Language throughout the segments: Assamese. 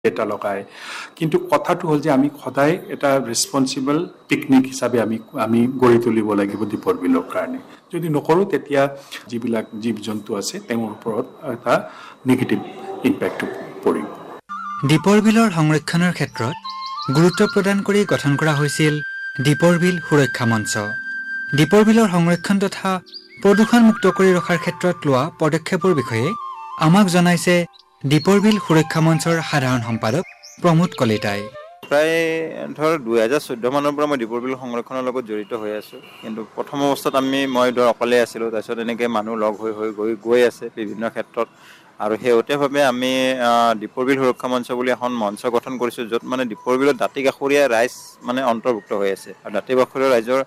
এটা লগায় কিন্তু কথাটো হ'ল যে আমি সদায় এটা ৰেছপনচিবল পিকনিক হিচাপে আমি গঢ়ি তুলিব লাগিব দীপৰ বিলৰ কাৰণে যদি নকৰোঁ তেতিয়া যিবিলাক জীৱ জন্তু আছে তেওঁৰ ওপৰত এটা নিগেটিভ ইম্পেক্ট পৰিব দীপৰ বিলৰ সংৰক্ষণৰ ক্ষেত্ৰত গুৰুত্ব প্ৰদান কৰি গঠন কৰা হৈছিল দীপৰ বিল সুৰক্ষা মঞ্চ দীপৰ বিলৰ সংৰক্ষণ তথা প্ৰদূষণ মুক্ত কৰি ৰখাৰ ক্ষেত্ৰত লোৱা পদক্ষেপৰ বিষয়ে আমাক জনাইছে দীপৰ বিল সুৰক্ষা মঞ্চৰ সাধাৰণ সম্পাদক প্ৰমোদ কলিতাই প্ৰায় ধৰ 2014 মানৰ পৰা মই দীপৰ বিল সংৰক্ষণৰ লগত জড়িত হৈ আছোঁ কিন্তু প্ৰথম অৱস্থাত মই অকলে আছিলোঁ তাৰপিছত এনেকৈ মানুহ লগ হৈ গৈ আছে বিভিন্ন ক্ষেত্ৰত আৰু শেহতীয়াভাৱে আমি দীপৰ বিল সুৰক্ষা মঞ্চ বুলি এখন মঞ্চ গঠন কৰিছোঁ য'ত মানে দীপৰ বিলত দাঁতিকাষৰীয়া ৰাইজ মানে অন্তৰ্ভুক্ত হৈ আছে আৰু দাঁতিকাষৰীয়া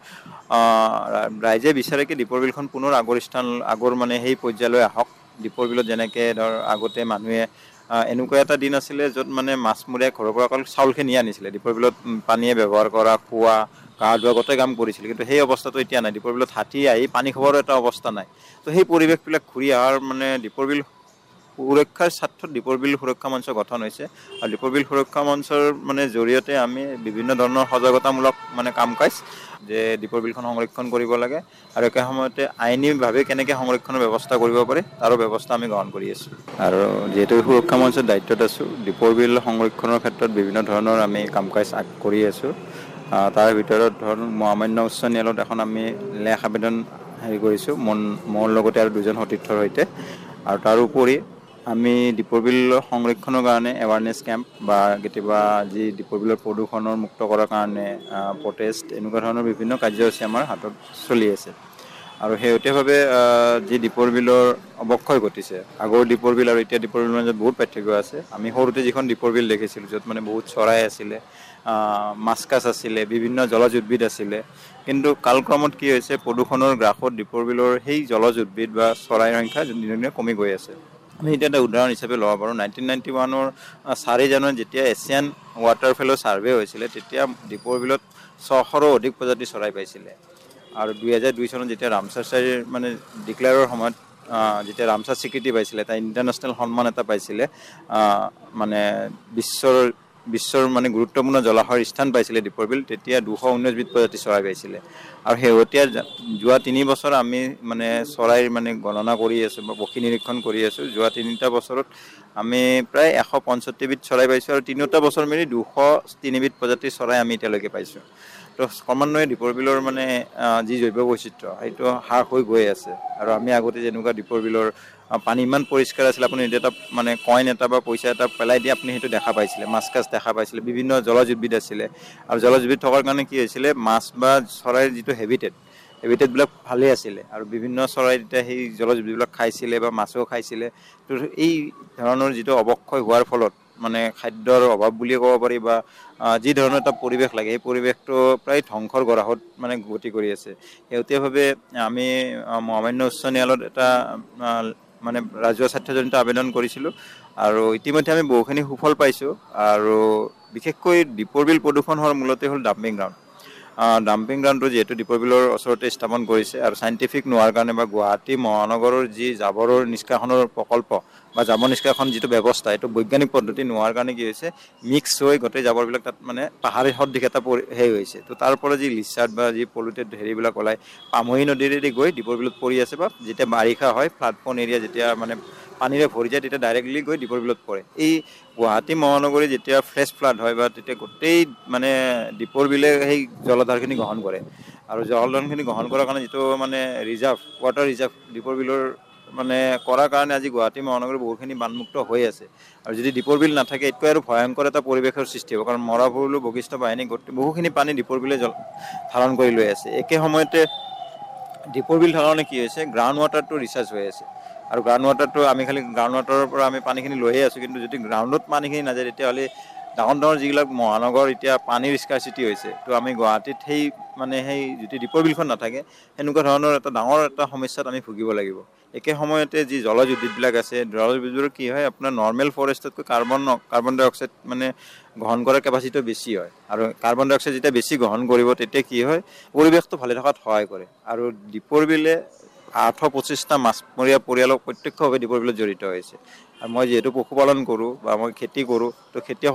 ৰাইজে বিচাৰে কি দীপৰ বিলখন পুনৰ আগৰ মানে সেই পৰ্যায়লৈ আহক দীপৰ বিলত যেনেকৈ ধৰ আগতে মানুহে এনেকুৱা এটা দিন আছিলে য'ত মানে মাছমৰীয়াই ঘৰৰ পৰা অকল চাউলখিনি আনিছিলে দীপৰ বিলত পানীয়ে ব্যৱহাৰ কৰা খোৱা গা ধোৱা গোটেই কাম কৰিছিল কিন্তু সেই অৱস্থাটো এতিয়া নাই দীপৰ বিলত হাতী আহি পানী খোৱাৰো এটা অৱস্থা নাই তো সেই পৰিৱেশবিলাক ঘূৰি অহাৰ মানে দীপৰ বিল সুৰক্ষাৰ স্বাৰ্থত দীপৰ বিল সুৰক্ষা মঞ্চ গঠন হৈছে আৰু দীপৰ বিল সুৰক্ষা মঞ্চৰ মানে জৰিয়তে আমি বিভিন্ন ধৰণৰ সজাগতামূলক মানে কাম কাজ যে দীপৰ বিলখন সংৰক্ষণ কৰিব লাগে আৰু একে সময়তে আইনীভাৱে কেনেকৈ সংৰক্ষণৰ ব্যৱস্থা কৰিব পাৰে তাৰো ব্যৱস্থা আমি গ্ৰহণ কৰি আছোঁ আৰু যিহেতু সুৰক্ষা মঞ্চৰ দায়িত্বত আছোঁ দীপৰ বিল সংৰক্ষণৰ ক্ষেত্ৰত বিভিন্ন ধৰণৰ আমি কাম কাজ কৰি আছোঁ তাৰ ভিতৰত ধৰ মহামান্য উচ্চ ন্যায়ালয়ত এখন আমি লেখ আবেদন কৰিছোঁ মোৰ লগতে আৰু দুজন সতীৰ্থৰ সৈতে আৰু তাৰোপৰি আমি দীপৰ বিল সংৰক্ষণৰ কাৰণে এৱাৰনেছ কেম্প বা কেতিয়াবা যি দীপৰ বিলৰ প্ৰদূষণৰ মুক্ত কৰাৰ কাৰণে প্ৰটেষ্ট এনেকুৱা ধৰণৰ বিভিন্ন কাৰ্যসূচী আমাৰ হাতত চলি আছে আৰু শেহতীয়াভাৱে যি দীপৰ বিলৰ অৱক্ষয় ঘটিছে আগৰ দীপৰ বিল আৰু এতিয়া দীপৰ বিলৰ মাজত বহুত পাৰ্থক্য আছে আমি সৰুতে যিখন দীপৰ বিল দেখিছিলোঁ য'ত মানে বহুত চৰাই আছিলে মাছ কাছ আছিলে বিভিন্ন জলজ উদ্ভিদ আছিলে কিন্তু কালক্ৰমত কি হৈছে প্ৰদূষণৰ গ্ৰাসত দীপৰ বিলৰ সেই জলজ উদ্ভিদ বা চৰাইৰ সংখ্যা দিনে দিনে কমি গৈ আছে আমি এতিয়া এটা উদাহৰণ হিচাপে ল'ব পাৰোঁ 1991 4 জানুৱাৰীত যেতিয়া এছিয়ান ৱাটাৰফেলৰ ছাৰ্ভে হৈছিলে তেতিয়া দীপৰ বিলত 600ৰো অধিক প্ৰজাতিৰ চৰাই পাইছিলে আৰু 2002 চনত যেতিয়া ৰামছাৰ চাইৰ মানে ডিক্লেয়াৰৰ সময়ত যেতিয়া ৰামছাৰ স্বীকৃতি পাইছিলে এটা ইণ্টাৰনেশ্যনেল সন্মান এটা পাইছিলে মানে বিশ্বৰ মানে গুৰুত্বপূৰ্ণ জলাশয়ৰ স্থান পাইছিলে দীপৰ বিল তেতিয়া 219 বিধ প্ৰজাতিৰ চৰাই পাইছিলে আৰু শেহতীয়া যোৱা 3 বছৰ আমি মানে চৰাইৰ মানে গণনা কৰি আছোঁ বা পক্ষী নিৰীক্ষণ কৰি আছোঁ যোৱা 3টা বছৰত আমি প্ৰায় 165 বিধ চৰাই পাইছোঁ আৰু 3টা বছৰ মিলি 203 বিধ প্ৰজাতিৰ চৰাই আমি এতিয়ালৈকে পাইছোঁ তো ক্ৰমান্বয়ে দীপৰ বিলৰ মানে যি জৈৱ বৈচিত্ৰ্য সেইটো হ্ৰাস হৈ গৈ আছে আৰু আমি আগতে যেনেকুৱা দীপৰ বিলৰ পানী ইমান পৰিষ্কাৰ আছিল আপুনি এটা মানে কইন এটা বা পইচা এটা পেলাই দিয়ে আপুনি সেইটো দেখা পাইছিলে মাছ কাছ দেখা পাইছিলে বিভিন্ন জলজ উদ্ভিদ আছিলে আৰু জলজ উদ্ভিদ থকাৰ কাৰণে কি হৈছিলে মাছ বা চৰাইৰ যিটো হেবিটেটবিলাক ভালেই আছিলে আৰু বিভিন্ন চৰাই তেতিয়া সেই জলজ উদ্ভিদবিলাক খাইছিলে বা মাছো খাইছিলে তো এই ধৰণৰ যিটো অৱক্ষয় হোৱাৰ ফলত মানে খাদ্যৰ অভাৱ বুলিয়ে ক'ব পাৰি বা যি ধৰণৰ এটা পৰিৱেশ লাগে এই পৰিৱেশটো প্ৰায় ধ্বংসৰ গৰাহত মানে গতি কৰি আছে শেহতীয়াভাৱে আমি মহামান্য উচ্চ ন্যায়ালয়ত এটা মানে ৰাজহুৱা স্বাৰ্থজনিত আবেদন কৰিছিলোঁ আৰু ইতিমধ্যে আমি বহুখিনি সুফল পাইছোঁ আৰু বিশেষকৈ দীপৰ বিল প্ৰদূষণ হোৱাৰ মূলতে হ'ল ডাম্পিং গ্ৰাউণ্ডটো যিহেতু দীপৰ বিলৰ ওচৰতে স্থাপন কৰিছে আৰু চাইণ্টিফিক নোহোৱাৰ কাৰণে বা গুৱাহাটী মহানগৰৰ যি জাবৰৰ নিষ্কাশনৰ প্ৰকল্প বা জাবৰ নিষ্কাশন যিটো ব্যৱস্থা এইটো বৈজ্ঞানিক পদ্ধতি নোহোৱাৰ কাৰণে কি হৈছে মিক্স হৈ গোটেই জাবৰবিলাক তাত মানে পাহাৰী সদৃশ এটা হৈছে তো তাৰ পৰা যি লিচাৰ্ড বা যি পলিউটেড হেৰিবিলাক ওলাই পামহি নদীৰেদি গৈ দীপৰ বিলত পৰি আছে বা যেতিয়া বাৰিষা হয় ফ্লাডপ্ৰ'ন এৰিয়া যেতিয়া মানে পানীৰে ভৰি যায় তেতিয়া ডাইৰেক্টলি গৈ দীপৰ বিলত পৰে এই গুৱাহাটী মহানগৰী যেতিয়া ফ্লেছ ফ্লাড হয় বা তেতিয়া গোটেই মানে দীপৰ বিলে সেই জলধাৰখিনি গ্ৰহণ কৰে আৰু জলধাৰখিনি গ্ৰহণ কৰাৰ কাৰণে যিটো মানে ৱাটাৰ ৰিজাৰ্ভ দীপৰ বিলৰ মানে কৰাৰ কাৰণে আজি গুৱাহাটী মহানগৰী বহুখিনি বানমুক্ত হৈ আছে আৰু যদি দীপৰ বিল নাথাকে এইতকৈ আৰু ভয়ংকৰ এটা পৰিৱেশৰ সৃষ্টি হ'ব কাৰণ মৰা ভৰলু বশিষ্ঠ বাহিনী বহুখিনি পানী দীপৰ বিলে ধাৰণ কৰি লৈ আছে একে সময়তে দীপৰ বিল ধাৰণে কি হৈছে গ্ৰাউণ্ড ৱাটাৰটো ৰিচাৰ্জ হৈ আছে আৰু গ্ৰাউণ্ড ৱাটাৰটো আমি খালি গ্ৰাউণ্ড ৱাটাৰৰ পৰা আমি পানীখিনি লৈয়ে আছোঁ কিন্তু যদি গ্ৰাউণ্ডত পানীখিনি নাযায় তেতিয়াহ'লে ডাঙৰ যিবিলাক মহানগৰ এতিয়া পানীৰ স্কাৰচিটি হৈছে তো আমি গুৱাহাটীত সেই যদি দীপৰ বিলখন নাথাকে সেনেকুৱা ধৰণৰ এটা ডাঙৰ এটা সমস্যাত আমি ভুগিব লাগিব একে সময়তে যি জলজ উদ্ভিদবিলাক আছে জলজ উদ্ভিদবোৰ কি হয় আপোনাৰ নৰ্মেল ফৰেষ্টতকৈ কাৰ্বন ডাই অক্সাইড মানে গ্ৰহণ কৰাৰ কেপাচিটিটো বেছি হয় আৰু কাৰ্বন ডাই অক্সাইড যেতিয়া বেছি গ্ৰহণ কৰিব তেতিয়া কি হয় পৰিৱেশটো ভালে থকাত সহায় কৰে আৰু দীপৰ বিলে 18-25টা মাছমৰীয়া পৰিয়ালক প্ৰত্যক্ষভাৱে দীপৰ বিলত জড়িত হৈছে। আৰু মই যিহেতু পশুপালন কৰোঁ বা মই খেতি কৰোঁ, তো খেতিয়ক